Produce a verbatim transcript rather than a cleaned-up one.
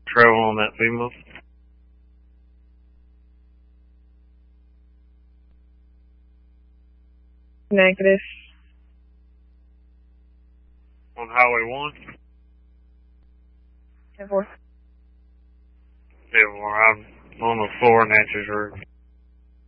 travel on that female? Negative. On Highway one? ten four. Yeah, well, I'm on the floor and answers room.